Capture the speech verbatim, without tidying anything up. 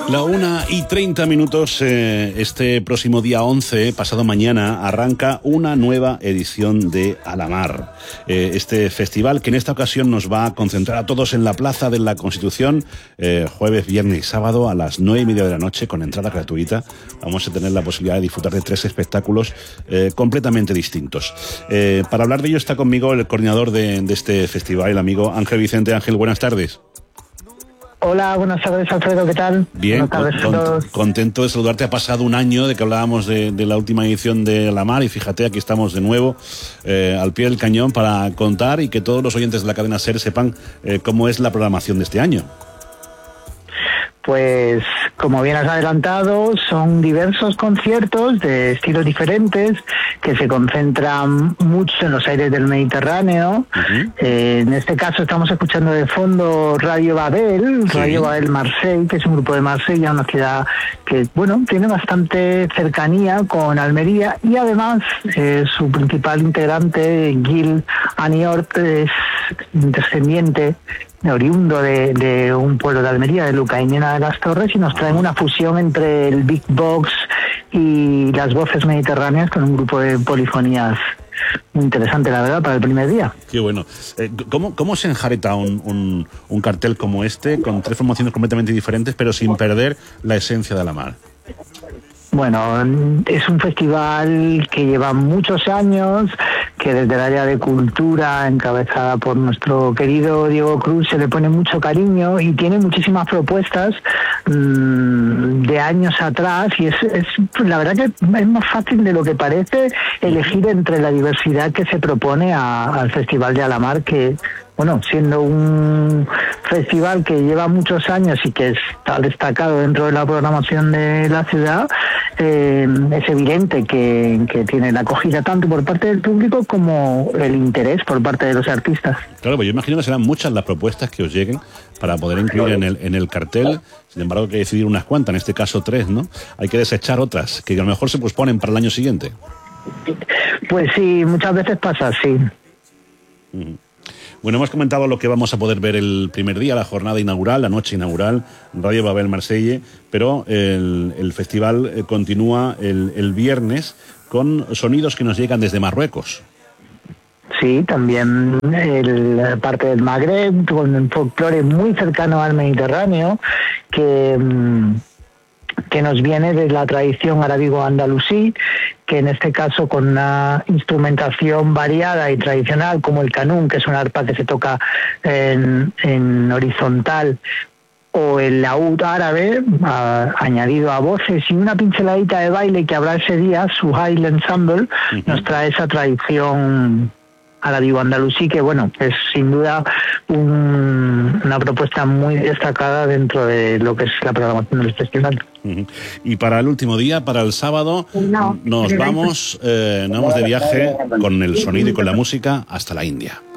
La una y treinta minutos, eh, este próximo día once, pasado mañana, arranca una nueva edición de A la Mar. Eh, este festival que en esta ocasión nos va a concentrar a todos en la Plaza de la Constitución, eh, jueves, viernes y sábado a las nueve y media de la noche, con entrada gratuita. Vamos a tener la posibilidad de disfrutar de tres espectáculos eh, completamente distintos. Eh, para hablar de ello está conmigo el coordinador de, de este festival, el amigo Ángel Vicente. Ángel, buenas tardes. Hola, buenas tardes, Alfredo, ¿qué tal? Bien, con, con, contento de saludarte. Ha pasado un año de que hablábamos de, de la última edición de La Mar y fíjate, aquí estamos de nuevo eh, al pie del cañón para contar y que todos los oyentes de la cadena SER sepan eh, cómo es la programación de este año. Pues, como bien has adelantado, son diversos conciertos de estilos diferentes que se concentran mucho en los aires del Mediterráneo. Uh-huh. Eh, en este caso estamos escuchando de fondo Radio Babel, sí. Radio Babel Marseille, que es un grupo de Marsella, una ciudad que, bueno, tiene bastante cercanía con Almería y además eh, su principal integrante, Gil Aniort, es descendiente oriundo de, de un pueblo de Almería, de Lucainena de las Torres, y nos traen una fusión entre el Big Box y las voces mediterráneas con un grupo de polifonías muy interesante, la verdad, para el primer día. Qué bueno. Eh, ¿cómo, ¿Cómo se enjareta un, un, un cartel como este, con tres formaciones completamente diferentes, pero sin perder la esencia de La Mar? Bueno, es un festival que lleva muchos años, que desde el área de cultura, encabezada por nuestro querido Diego Cruz, se le pone mucho cariño y tiene muchísimas propuestas mmm, de años atrás, y es, es la verdad que es más fácil de lo que parece elegir entre la diversidad que se propone a, al Festival de A la Mar, que, bueno, siendo un festival que lleva muchos años y que está destacado dentro de la programación de la ciudad, eh, es evidente que, que tiene la acogida tanto por parte del público como el interés por parte de los artistas. Claro, pues yo imagino que serán muchas las propuestas que os lleguen para poder incluir en el, en el cartel. Sin embargo, hay que decidir unas cuantas, en este caso tres, ¿no? Hay que desechar otras, que a lo mejor se posponen para el año siguiente. Pues sí, muchas veces pasa así. Uh-huh. Bueno, hemos comentado lo que vamos a poder ver el primer día, la jornada inaugural, la noche inaugural, Radio Babel Marseille, pero el, el festival eh, continúa el, el viernes con sonidos que nos llegan desde Marruecos. Sí, también el, parte del Magreb, con un folclore muy cercano al Mediterráneo, que... Mmm, que nos viene de la tradición arábigo-andalusí, que en este caso con una instrumentación variada y tradicional como el canún, que es una arpa que se toca en, en horizontal, o el laúd árabe, a, añadido a voces y una pinceladita de baile que habrá ese día, Suhail Ensemble, uh-huh. nos trae esa tradición arábigo-andalusí, que bueno, es sin duda un, una propuesta muy destacada dentro de lo que es la programación del festival. Uh-huh. Y para el último día, para el sábado, no, nos vamos, eh, nos vamos de viaje con el sonido y con la música hasta la India.